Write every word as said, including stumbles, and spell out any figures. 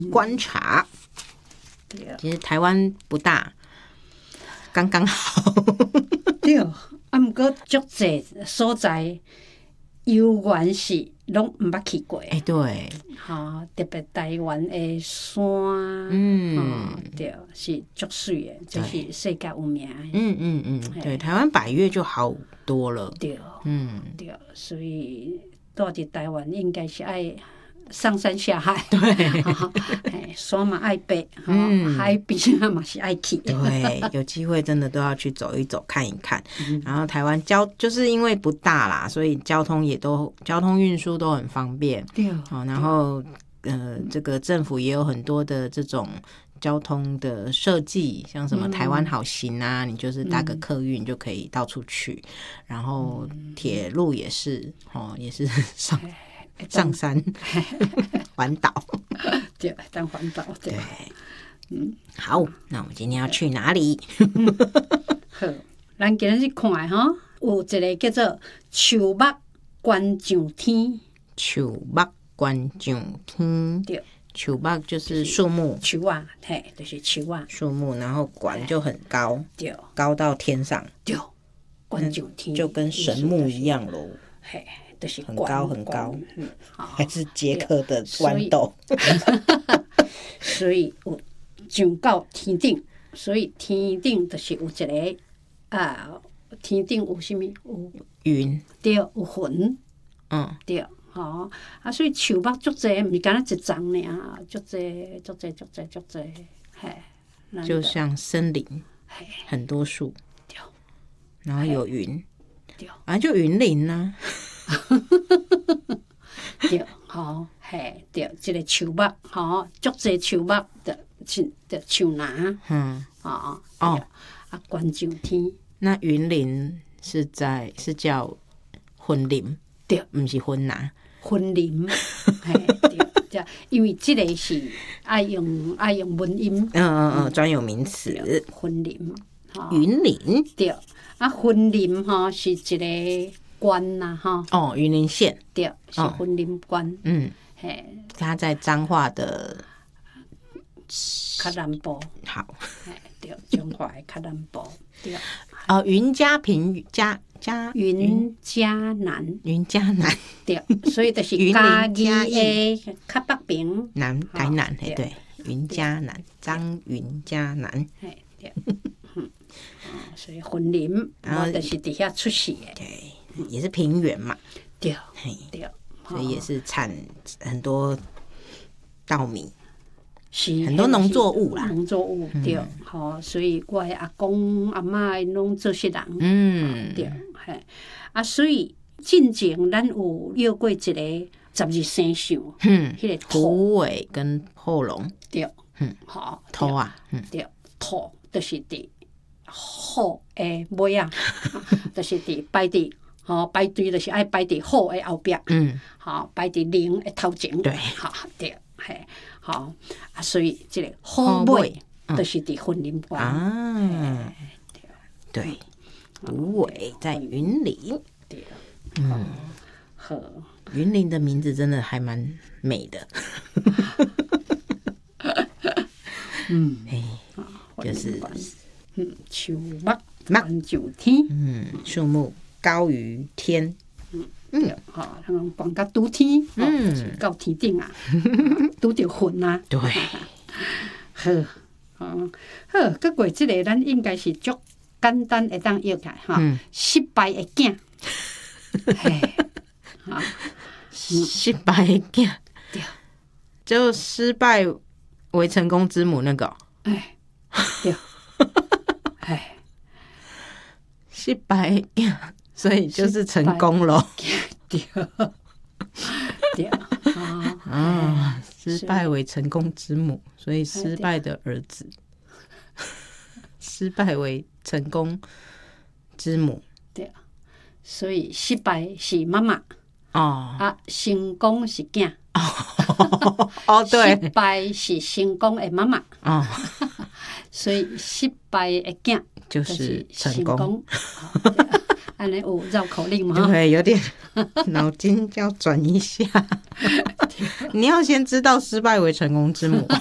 观察。其实台湾不大，刚刚好。 对，啊，不过足济所在游园是拢毋捌去过。 哎、欸，对， 哈，特别台湾的山， 嗯， 哦、对，是足水的，就是世界有名的。 嗯嗯嗯，对，台湾百岳就好多了。 对， 嗯， 对，所以住伫台湾应该是爱上山下海， 对， 哎，山嘛爱爬，嗯，海边啊嘛是爱去。 对，有机会真的都要去走一走、看一看。嗯、然后台湾交就是因为不大啦，所以交通也都交通运输都很方便。 对， 哦，然后呃，这个政府也有很多的这种交通的设计，像什么台湾好行啊，嗯、你就是搭个客运就可以到处去。然后铁路也是，哦，也是上。上山环岛， 对，当环岛，对， 嗯，好，那我们今天要去哪里？ 好，咱今日去看哈，有一个叫做树木观上天， 树木观上天， 对， 树木就是树木， 树啊，嘿，就是树啊， 树木，然后观就很高， 对， 高到天上， 对，观上天就跟神木一样咯， 嘿。就是很高很高， 嗯， 还是捷克的豌豆， 所以有上到天顶，所以天顶就是有一个啊，天顶有啥物？有云， 对，有云，嗯，对，吼啊，所以树木足济，毋是干那一丛尔，足济足济足济足济，嘿， 就像森林，很多树， 对， 然后有云， 对， 啊，就云林啊。 对，吼，嘿，对，一个树木，吼，足济树木的，的树林，嗯，哦，哦，啊，观上天。 那云林是在是叫云林， 对， 不是云林， 云林，嘿，对，对，因为这个是爱用爱用文音， 嗯嗯嗯，专有名词， 云林， 云林， 对，啊，云林吼是一个。关呐哈哦，云林县对，是云林关，嗯， 嘿，它在彰化的较南部， 好， 对，彰化的较南部，对， 哦，云嘉平嘉嘉云嘉南， 云嘉南， 对，所以就是嘉义的较北边， 南台南，嘿，对，云嘉南，张云嘉南， 嘿，对，嗯，所以云林，我就是伫遐出世的， 对。也是平原嘛， 对对， 所以也是产很多稻米， 是很多农作物啦， 农作物对，吼、嗯，所以我的阿公阿嬷拢做些人， 嗯， 对，嘿，啊，所以进前咱有约过一个十二生肖， 嗯， 迄个虎尾跟后龙， 对， 嗯， 好， 兔啊，嗯， 对，兔就是伫虎的尾啊，就是伫摆伫。吼，排队就是爱排伫虎的后壁，嗯，好，排伫龙的头前， 对， 好，对，嘿，好，啊，所以这个虎尾就是伫云林关啊，对，虎尾在云林， 对， 嗯， 好， 云林的名字真的还蛮美的，嗯，哎，就是嗯，树木观上天， 嗯，树木。高于天， 嗯嗯，好，他们讲甲拄天，嗯，到天顶啊，拄着云啊， 对， 好，哦，好，佮过即个咱应该是足简单会当约起来哈，失败的囝，嘿，啊， 失败的囝， 对， 就失败为成功之母那个， 哎，对，哎， 失败的囝。所以就是成功了， 对，对啊， 啊，失败为成功之母，所以失败的儿子，失败为成功之母， 对，所以失败是妈妈， 哦， 啊，成功是囝， 哦，对， 失败是成功的妈妈，哦，所以失败的囝就是成功。 安尼有绕口令吗？ 对，有点脑筋要转一下。你要先知道失败为成功之母。